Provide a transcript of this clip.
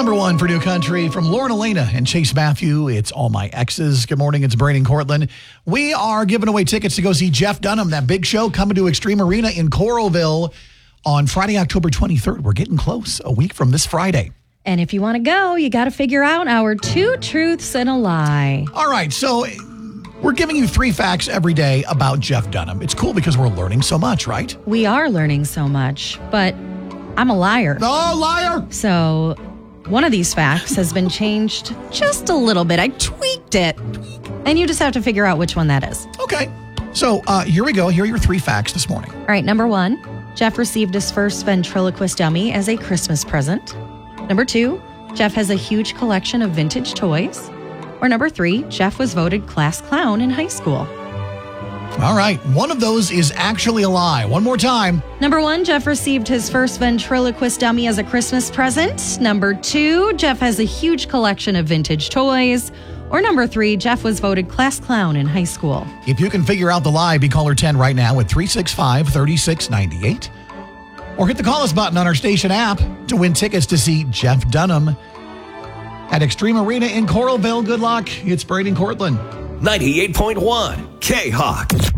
number one for New Country from Lauren Elena and Chase Matthew. It's All My Exes. Good morning. It's Brady and Cortland. We are giving away tickets to go see Jeff Dunham, that big show coming to Extreme Arena in Coralville on Friday, October 23rd. We're getting close, a week from this Friday. And if you want to go, you got to figure out our 2 truths and a lie. All right, so we're giving you 3 facts every day about Jeff Dunham. It's cool because we're learning so much, right? We are learning so much, but I'm a liar. Oh, liar! So one of these facts has been changed just a little bit. I tweaked it. And you just have to figure out which one that is. Okay. So here we go. Here are your 3 facts this morning. All right, number 1, Jeff received his first ventriloquist dummy as a Christmas present. Number 2, Jeff has a huge collection of vintage toys. Or number 3, Jeff was voted class clown in high school. All right. One of those is actually a lie. One more time. Number 1, Jeff received his first ventriloquist dummy as a Christmas present. Number 2, Jeff has a huge collection of vintage toys. Or number 3, Jeff was voted class clown in high school. If you can figure out the lie, be caller 10 right now at 365-3698. Or hit the call us button on our station app to win tickets to see Jeff Dunham at Extreme Arena in Coralville. Good luck. It's Brady and Cortland. 98.1 K-Hawk.